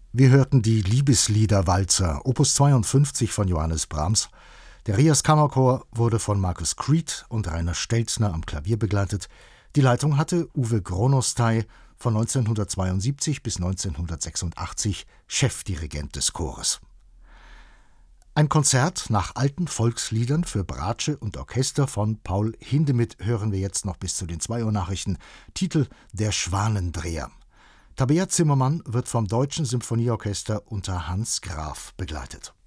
Wir hörten die Liebesliederwalzer, Opus 52 von Johannes Brahms. Der Rias Kammerchor wurde von Markus Creed und Rainer Stelzner am Klavier begleitet. Die Leitung hatte Uwe Gronostai, von 1972 bis 1986 Chefdirigent des Chores. Ein Konzert nach alten Volksliedern für Bratsche und Orchester von Paul Hindemith hören wir jetzt noch bis zu den 2 Uhr Nachrichten. Titel Der Schwanendreher. Tabea Zimmermann wird vom Deutschen Symphonieorchester unter Hans Graf begleitet.